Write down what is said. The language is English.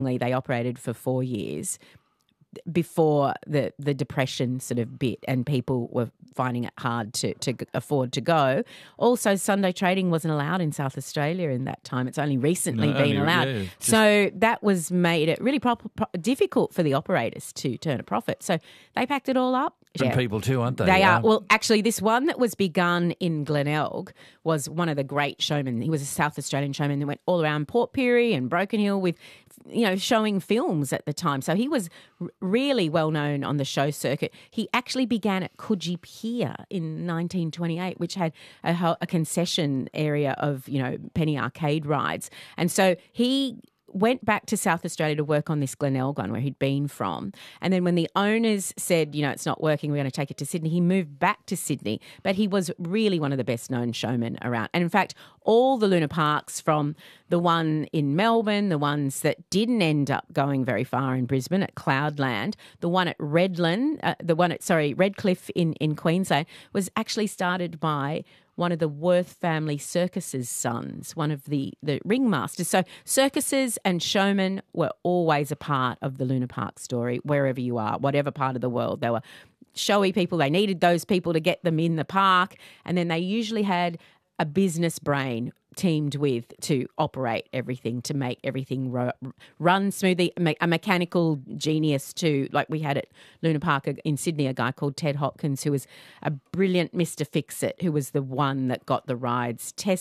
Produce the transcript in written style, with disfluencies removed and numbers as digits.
They operated for 4 years before the depression sort of bit and people were finding it hard to afford to go. Also, Sunday trading wasn't allowed in South Australia in that time. It's only recently been allowed. Yeah, so that was made it really difficult for the operators to turn a profit. So they packed it all up. And people too, aren't they? They are. Well, actually, this one that was begun in Glenelg was one of the great showmen. He was a South Australian showman that went all around Port Pirie and Broken Hill with, showing films at the time. So he was really well known on the show circuit. He actually began at Coogee Pier in 1928, which had a concession area of, penny arcade rides. And so he went back to South Australia to work on this Glenelg one where he'd been from. And then when the owners said, it's not working, we're going to take it to Sydney, he moved back to Sydney. But he was really one of the best known showmen around. And in fact, all the Luna Parks, from the one in Melbourne, the ones that didn't end up going very far in Brisbane at Cloudland, the one at Redcliffe in Queensland, was actually started by one of the Worth family circus's sons, one of the ringmasters. So circuses and showmen were always a part of the Luna Park story, wherever you are, whatever part of the world. They were showy people. They needed those people to get them in the park. And then they usually had a business brain teamed with to operate everything, to make everything run smoothly, a mechanical genius too. Like we had at Luna Park in Sydney, a guy called Ted Hopkins, who was a brilliant Mr. Fix-It, who was the one that got the rides